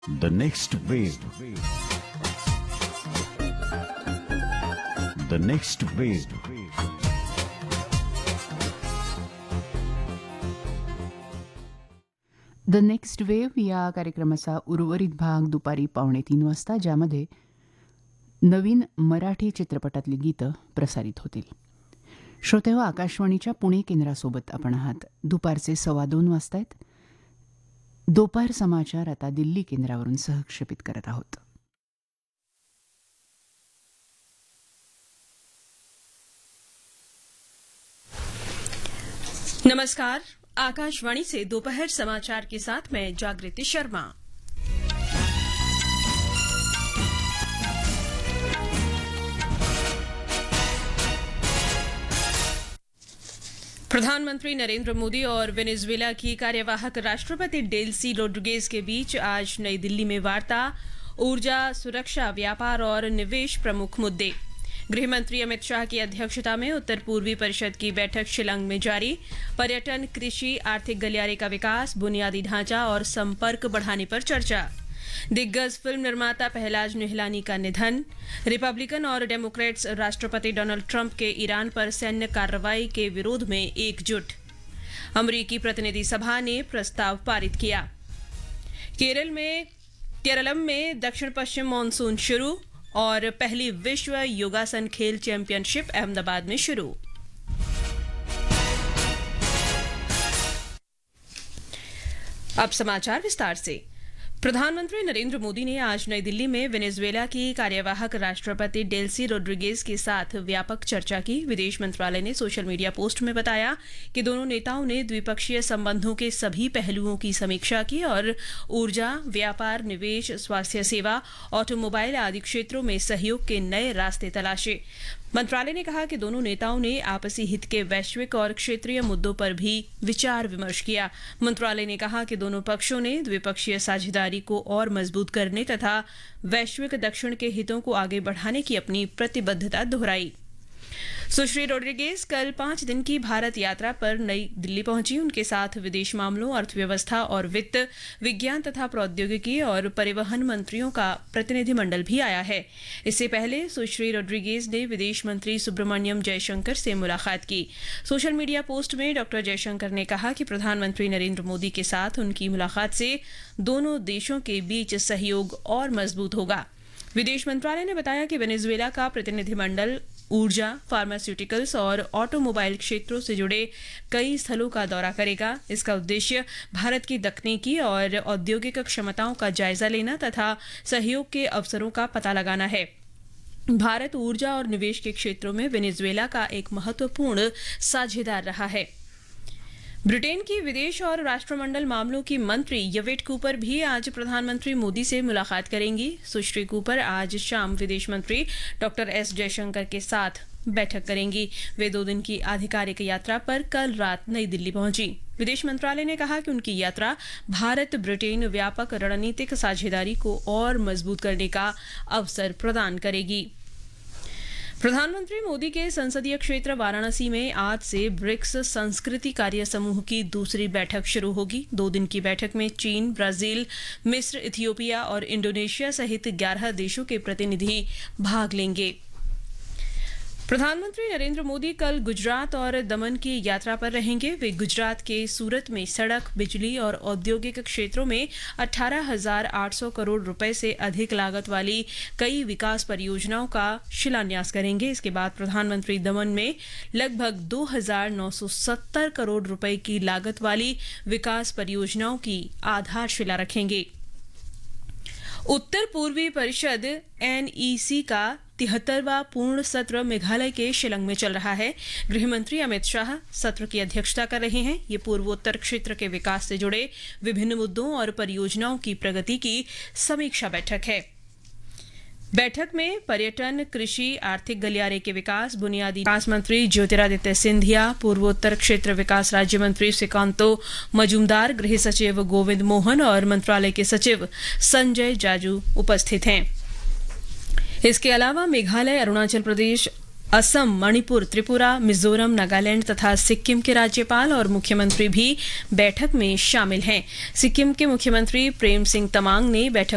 The next wave. The next wave. The next wave या कार्यक्रमाचा उर्वरित भाग दुपारी 2:45 वाजता, ज्यामध्ये नवीन मराठी चित्रपटातली गीतं प्रसारित होतील. श्रोते हो, आकाशवाणीच्या पुणे केंद्रासोबत आपण आहात. दुपारचे 2:15 वाजतायत. दोपहर समाचार आता दिल्ली केंद्रावरून सहक्षेपित करत आहोत. नमस्कार. आकाशवाणी से दोपहर समाचार के साथ मैं जागृति शर्मा. प्रधानमंत्री नरेंद्र मोदी और वेनेजुएला की कार्यवाहक राष्ट्रपति डेल्सी रोड्रिगेज के बीच आज नई दिल्ली में वार्ता. ऊर्जा, सुरक्षा, व्यापार और निवेश प्रमुख मुद्दे. गृहमंत्री अमित शाह की अध्यक्षता में उत्तर पूर्वी परिषद की बैठक शिलांग में जारी. पर्यटन, कृषि, आर्थिक गलियारे का विकास, बुनियादी ढांचा और संपर्क बढ़ाने पर चर्चा. दिग्गज फिल्म निर्माता पहलाज निहलानी का निधन. रिपब्लिकन और डेमोक्रेट्स राष्ट्रपति डोनाल्ड ट्रंप के ईरान पर सैन्य कार्रवाई के विरोध में एकजुट. अमरीकी प्रतिनिधि सभा ने प्रस्ताव पारित किया. केरलम में दक्षिण पश्चिम मानसून शुरू और पहली विश्व योगासन खेल चैंपियनशिप अहमदाबाद में शुरू. अब समाचार विस्तार से. प्रधानमंत्री नरेंद्र मोदी ने आज नई दिल्ली में वेनेजुएला की कार्यवाहक राष्ट्रपति डेल्सी रोड्रिगेज के साथ व्यापक चर्चा की. विदेश मंत्रालय ने सोशल मीडिया पोस्ट में बताया कि दोनों नेताओं ने द्विपक्षीय संबंधों के सभी पहलुओं की समीक्षा की और ऊर्जा, व्यापार, निवेश, स्वास्थ्य सेवा, ऑटोमोबाइल आदि क्षेत्रों में सहयोग के नए रास्ते तलाशे. मंत्रालय ने कहा कि दोनों नेताओं ने आपसी हित के वैश्विक और क्षेत्रीय मुद्दों पर भी विचार विमर्श किया. मंत्रालय ने कहा कि दोनों पक्षों ने द्विपक्षीय साझेदारी को और मजबूत करने तथा वैश्विक दक्षिण के हितों को आगे बढ़ाने की अपनी प्रतिबद्धता दोहराई. सुश्री रोड्रिगेज कल 5 दिन की भारत यात्रा पर नई दिल्ली पहुंची. उनके साथ विदेश मामलों, अर्थव्यवस्था और वित्त, विज्ञान तथा प्रौद्योगिकी और परिवहन मंत्रियों का प्रतिनिधिमंडल भी आया है. इससे पहले सुश्री रोड्रिगेज ने विदेश मंत्री सुब्रमण्यम जयशंकर से मुलाकात की. सोशल मीडिया पोस्ट में डॉक्टर जयशंकर ने कहा कि प्रधानमंत्री नरेंद्र मोदी के साथ उनकी मुलाकात से दोनों देशों के बीच सहयोग और मजबूत होगा. विदेश मंत्रालय ने बताया कि वेनेजुएला का प्रतिनिधिमंडल ऊर्जा, फार्मास्यूटिकल्स और ऑटोमोबाइल क्षेत्रों से जुड़े कई स्थलों का दौरा करेगा. इसका उद्देश्य भारत की तकनीकी और औद्योगिक क्षमताओं का जायजा लेना तथा सहयोग के अवसरों का पता लगाना है. भारत ऊर्जा और निवेश के क्षेत्रों में वेनेजुएला का एक महत्वपूर्ण साझेदार रहा है. ब्रिटेन की विदेश और राष्ट्रमंडल मामलों की मंत्री यवेट कूपर भी आज प्रधानमंत्री मोदी से मुलाकात करेंगी. सुश्री कूपर आज शाम विदेश मंत्री डॉक्टर एस जयशंकर के साथ बैठक करेंगी. वे 2 दिन की आधिकारिक यात्रा पर कल रात नई दिल्ली पहुंची. विदेश मंत्रालय ने कहा कि उनकी यात्रा भारत ब्रिटेन व्यापक रणनीतिक साझेदारी को और मजबूत करने का अवसर प्रदान करेगी. प्रधानमंत्री मोदी के संसदीय क्षेत्र वाराणसी में आज से ब्रिक्स संस्कृति कार्य समूह की दूसरी बैठक शुरू होगी. 2 दिन की बैठक में चीन, ब्राजील, मिस्र, इथियोपिया और इंडोनेशिया सहित 11 देशों के प्रतिनिधि भाग लेंगे. प्रधानमंत्री नरेंद्र मोदी कल गुजरात और दमन की यात्रा पर रहेंगे. वे गुजरात के सूरत में सड़क, बिजली और औद्योगिक क्षेत्रों में 18,800 करोड़ रुपए से अधिक लागत वाली कई विकास परियोजनाओं का शिलान्यास करेंगे. इसके बाद प्रधानमंत्री दमन में लगभग 2,970 करोड़ रुपए की लागत वाली विकास परियोजनाओं की आधारशिला रखेंगे. उत्तर पूर्वी परिषद NEC का 73वां पूर्ण सत्र मेघालय के शिलांग में चल रहा है. गृहमंत्री अमित शाह सत्र की अध्यक्षता कर रहे हैं. ये पूर्वोत्तर क्षेत्र के विकास से जुड़े विभिन्न मुद्दों और परियोजनाओं की प्रगति की समीक्षा बैठक है. बैठक में पर्यटन, कृषि, आर्थिक गलियारे के विकास, बुनियादी विकास मंत्री ज्योतिरादित्य सिंधिया, पूर्वोत्तर क्षेत्र विकास राज्य मंत्री श्रीकांतो मजूमदार, गृह सचिव गोविंद मोहन और मंत्रालय के सचिव संजय जाजू उपस्थित हैं. इसके अलावा मेघालय, अरुणाचल प्रदेश, असम, मणिपुर, त्रिपुरा, मिजोरम, नागालैंड तथा सिक्किम के राज्यपाल और मुख्यमंत्री भी बैठक में शामिल हैं. सिक्किम के मुख्यमंत्री प्रेम सिंह तमांग ने बैठक